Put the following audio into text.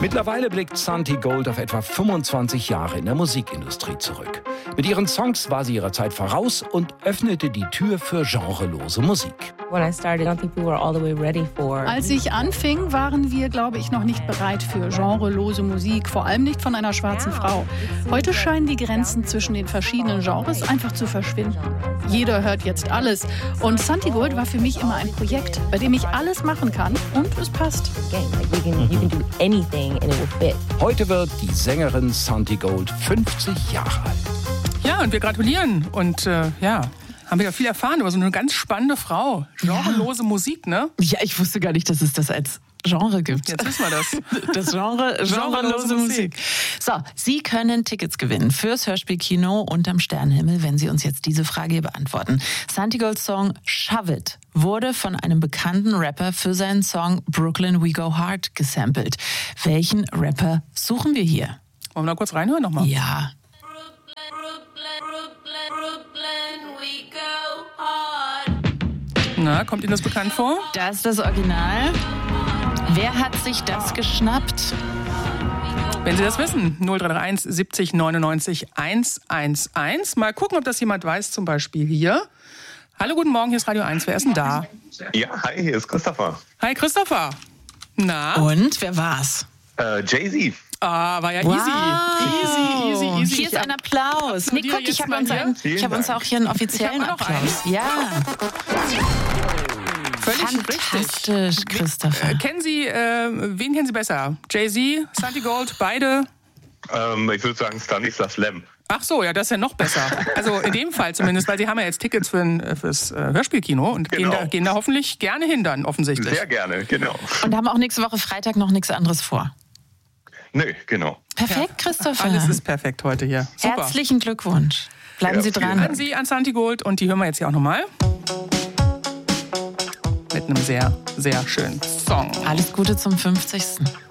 Mittlerweile blickt Santi Gold auf etwa 25 Jahre in der Musikindustrie zurück. Mit ihren Songs war sie ihrer Zeit voraus und öffnete die Tür für genrelose Musik. Als ich anfing, waren wir, glaube ich, noch nicht bereit für genrelose Musik, vor allem nicht von einer schwarzen Frau. Heute scheinen die Grenzen zwischen den verschiedenen Genres einfach zu verschwinden. Jeder hört jetzt alles. Und Santi Gold war für mich immer ein Projekt, bei dem ich alles machen kann und es passt. Heute wird die Sängerin Santi Gold 50 Jahre alt. Ja, und wir gratulieren und haben wir ja viel erfahren über so eine ganz spannende Frau. Genrelose Musik, ne? Ja, ich wusste gar nicht, dass es das als Genre gibt. Jetzt wissen wir das. Das genrelose Musik. So, Sie können Tickets gewinnen fürs Hörspielkino unterm Sternenhimmel, wenn Sie uns jetzt diese Frage hier beantworten. Santi Golds Song Shove It wurde von einem bekannten Rapper für seinen Song Brooklyn We Go Hard gesampelt. Welchen Rapper suchen wir hier? Wollen wir da kurz reinhören nochmal? Ja. Na, kommt Ihnen das bekannt vor? Das ist das Original. Wer hat sich das geschnappt? Wenn Sie das wissen, 0331 70 99 111. Mal gucken, ob das jemand weiß, zum Beispiel hier. Hallo, guten Morgen, hier ist Radio 1. Wer ist denn da? Ja, hi, hier ist Christopher. Hi, Christopher. Na? Und, wer war's? Jay-Z. Ah, war ja Wow. easy. Hier ist ein Applaus. Nee, guck, ich habe uns auch hier einen offiziellen Applaus. Ja. Völlig fantastisch, richtig. Christopher. Wen kennen Sie besser? Jay-Z, Santi Gold, beide? Ich würde sagen Stanislas Lem. Ach so, ja, das ist ja noch besser. Also in dem Fall zumindest, weil Sie haben ja jetzt Tickets fürs Hörspielkino und gehen da hoffentlich gerne hin dann, offensichtlich. Sehr gerne, genau. Und haben auch nächste Woche Freitag noch nichts anderes vor. Nö, genau. Perfekt, Christopher. Alles ist perfekt heute hier. Super. Herzlichen Glückwunsch. Bleiben Sie dran. An Sie, an Santi Gold, und die hören wir jetzt hier auch nochmal. Mit einem sehr, sehr schönen Song. Alles Gute zum 50.